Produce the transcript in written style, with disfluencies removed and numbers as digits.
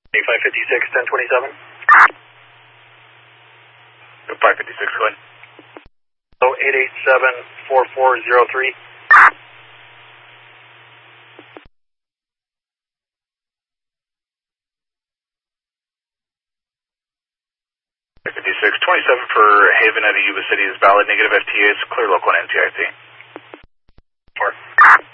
556, 1027. 556, go ahead. So 887-4403. $56.27 for Haven out of Yuba City is valid. Negative FTA is clear local and NTIC. 4.